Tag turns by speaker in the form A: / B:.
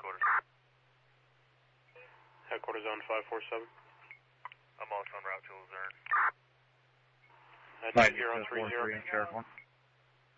A: headquarters.
B: Headquarters on 547.
A: I'm also en route to Luzerne.
B: Here on 30.
C: Sheriff 1.